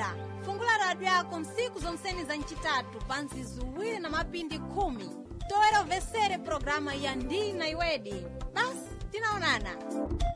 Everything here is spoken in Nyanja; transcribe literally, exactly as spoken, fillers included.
Ora, fungula radio yako msiku zonseni za nchitatu pansi zuwiri na mapindi kumi. Toero vesere programa ya Ndi na Iwedi. Bas, tinaonana.